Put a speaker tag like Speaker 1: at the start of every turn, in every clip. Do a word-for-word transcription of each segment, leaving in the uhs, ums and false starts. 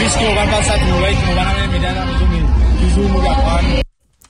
Speaker 1: risque qu'on va pas ça pour ouais, qu'on va la même médaille mais toujours nous la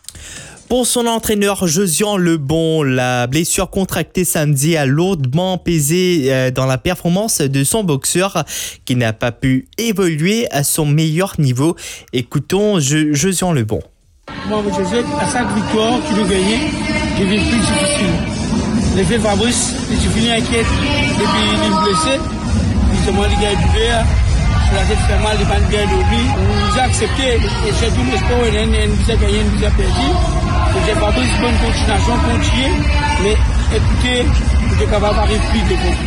Speaker 2: Pour son entraîneur Josian Lebon, la blessure contractée samedi a lourdement pesé dans la performance de son boxeur qui n'a pas pu évoluer à son meilleur niveau. Écoutons Josian Lebon.
Speaker 1: Moi, je sais qu'à chaque victoire qu'il veut gagner, je vais plus difficile. L'effet Fabrice, je finis inquiète depuis il est blessé. Justement, les gars du verre, la tête fait mal, les bandes bien dormi. On nous a accepté, et c'est tout le sport, il y a une nous a gagné, une nous a perdu. J'ai pas besoin de bonne continuation, continuer, mais écoutez, vous êtes capable d'arriver plus de bon.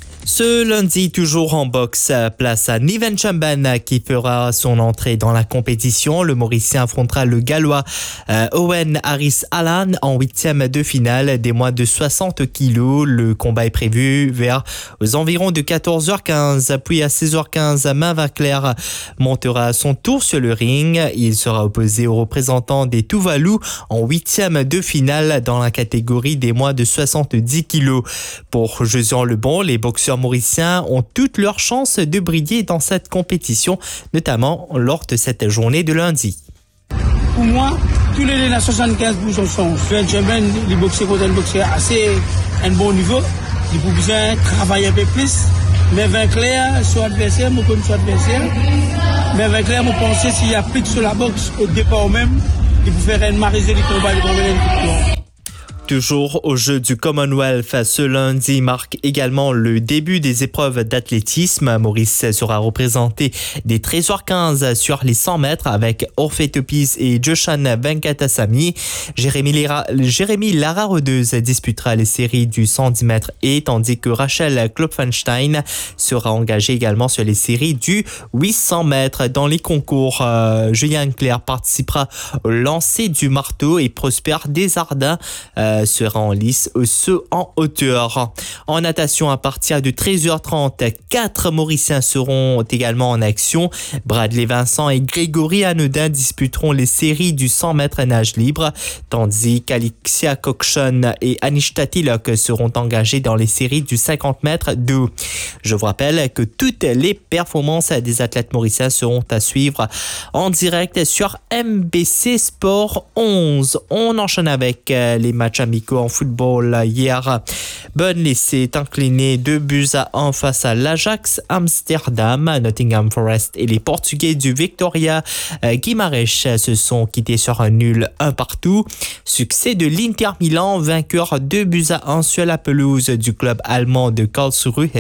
Speaker 2: Ce lundi, toujours en boxe, place à Niven Chamban qui fera son entrée dans la compétition. Le Mauricien affrontera le Gallois euh, Owen Harris Allan en huitième de finale des moins de soixante kilos. Le combat est prévu vers aux environs de quatorze heures quinze. Puis à seize heures quinze, Main Vaclair montera à son tour sur le ring. Il sera opposé au représentant des Tuvalu en huitième de finale dans la catégorie des moins de soixante-dix kilos. Pour Josian Lebon, les boxeurs mauriciens ont toutes leurs chances de briller dans cette compétition, notamment lors de cette journée de lundi.
Speaker 1: Pour moi, tous les nations soixante-quinze pour son sens. Benjamin, les boxeurs contre un boxeur assez un bon niveau. Il faut bien travailler un peu plus. Mais Vainclair, sur adversaire, moi comme sur adversaire. Mais Vainclair, moi penser s'il y a plus sur la boxe au départ même, il faut faire une mariser les combats de combats de victoire.
Speaker 2: Toujours au jeu du Commonwealth, ce lundi marque également le début des épreuves d'athlétisme. Maurice sera représenté des treize heures quinze sur les cent mètres avec Orphée Topis et Joshan Venkatasamy. Jérémy Lara, Jérémy Lara Rodeuse disputera les séries du cent dix mètres et tandis que Rachel Klopfenstein sera engagée également sur les séries du huit cents mètres. Dans les concours, euh, Julien Clerc participera au lancer du marteau et Prosper Desjardins euh, sera en lice, ce en hauteur. En natation, à partir de treize heures trente, quatre Mauriciens seront également en action. Bradley Vincent et Grégory Anodin disputeront les séries du cent mètres nage libre, tandis qu'Alexia Cochon et Anishta Tilok seront engagés dans les séries du cinquante mètres d'eau. Je vous rappelle que toutes les performances des athlètes mauriciens seront à suivre en direct sur M B C Sport onze. On enchaîne avec les matchs amicaux en football. Hier, Burnley s'est incliné deux buts à un face à l'Ajax Amsterdam. Nottingham Forest et les Portugais du Victoria Guimarães se sont quittés sur un nul un partout. Succès de l'Inter Milan, vainqueur deux buts à un sur la pelouse du club allemand de Karlsruhe.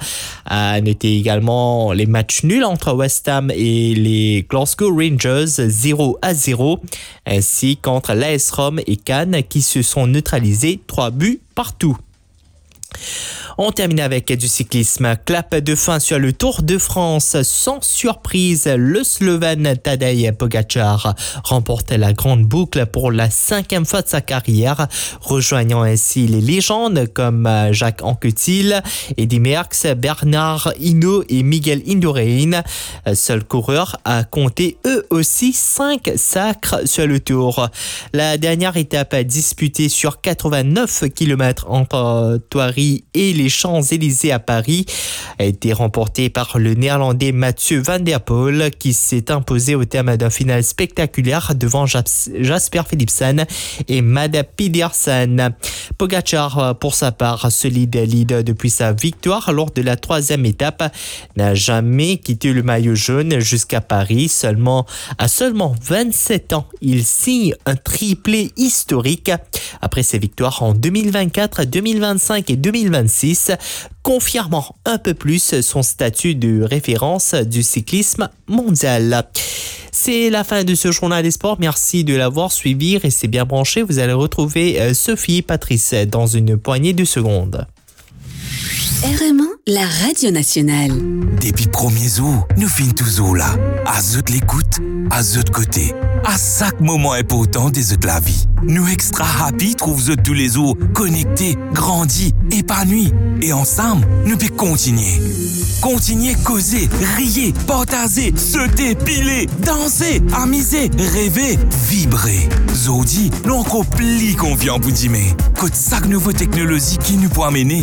Speaker 2: À noter également les matchs nuls entre West Ham et les Glasgow Rangers zéro à zéro, ainsi qu'entre l'A S Rome et Cannes qui se sont neutralisés trois buts partout. On termine avec du cyclisme. Clap de fin sur le Tour de France. Sans surprise, le Slovène Tadej Pogačar remporte la grande boucle pour la cinquième fois de sa carrière, rejoignant ainsi les légendes comme Jacques Anquetil, Eddy Merckx, Bernard Hinault et Miguel Indurain. Seul coureur à compter eux aussi cinq sacres sur le Tour. La dernière étape disputée sur quatre-vingt-neuf kilomètres entre Thoiry et les Champs-Élysées à Paris a été remportée par le Néerlandais Mathieu Van Der Poel qui s'est imposé au terme d'un final spectaculaire devant Jasper Philipsen et Mad Pedersen. Pogačar, pour sa part, solide lead depuis sa victoire lors de la troisième étape, n'a jamais quitté le maillot jaune jusqu'à Paris. Seulement, à seulement vingt-sept ans, il signe un triplé historique après ses victoires en deux mille vingt-quatre, deux mille vingt-cinq et deux mille vingt-six, confirmant un peu plus son statut de référence du cyclisme mondial. C'est la fin de ce journal des sports. Merci de l'avoir suivi. Restez bien branchés. Vous allez retrouver Sophie et Patrice dans une poignée de secondes.
Speaker 3: R M un, la radio nationale.
Speaker 4: Depuis premier jour, nous finissons toujours là. À zut l'écoute, à zut côté. À chaque moment important de zut la vie. Nous extra happy trouvent zut tous les jours connectés, grandis, épanouis. Et ensemble, nous pouvons continuer. Continuer causer, rire, partager, sauter, piler, danser, amuser, rêver, vibrer. Zodi, nous encore plus confiants pour dire, mais, que chaque nouvelle technologie qui nous peut amener,